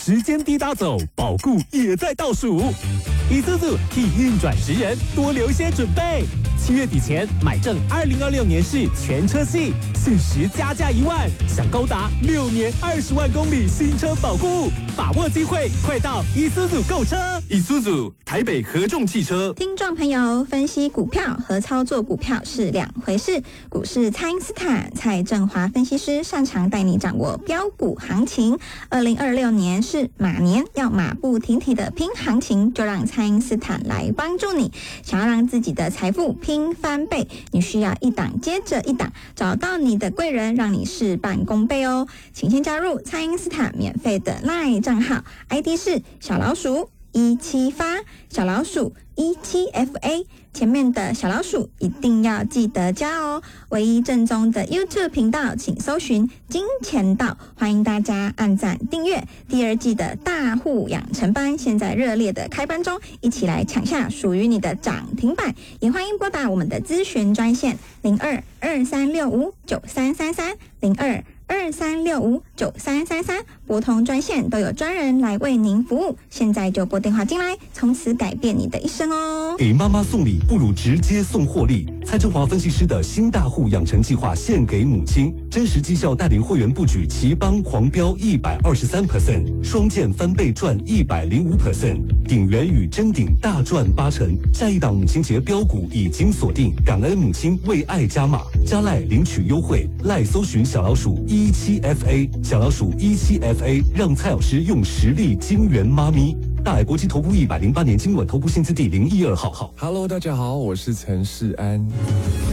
时间滴答走，保固也在倒数。Isuzu 替运转职人多留些准备。7月底前买正2026年式全车系，限时加价1万，享高达6年20万公里新车保固，把握机会，快到Isuzu购车。Isuzu 台北合众汽车。 听众朋友，分析股票和操作股票是两回事。股市蔡因斯坦蔡正华分析师擅长带你掌握标股行情。2026年是马年，要马不停蹄的拼行情，就让蔡因斯坦来帮助你。想要让自己的财富拼翻倍，你需要一档接着一档，找到你的贵人，让你事半功倍哦。请先加入蔡因斯坦免费的 LINE 账号 ，ID 是小老鼠178，小老鼠17FA， 前面的小老鼠一定要记得加哦。唯一正宗的 YouTube 频道，请搜寻金钱道，欢迎大家按赞订阅。第2季的大户养成班现在热烈的开班中，一起来抢下属于你的涨停板。也欢迎拨打我们的咨询专线0223659333 0223659333，拨通专线都有专人来为您服务。现在就拨电话进来，从此改变你的一生哦。 给妈妈送礼不如直接送获利。蔡正华分析师的新大户养成计划献给母亲，真实绩效带领会员布局奇邦狂飙123%，双剑翻倍赚105%，鼎元与真鼎大赚8成。下一档母亲节标股已经锁定，感恩母亲为爱加码，加赖领取优惠，赖搜寻小老鼠17FA， 小老鼠17FA， 让蔡老师用实力金援妈咪。大海国际投顾108年金管投顾新字第012号。 Hello， 大家好，我是陈世安。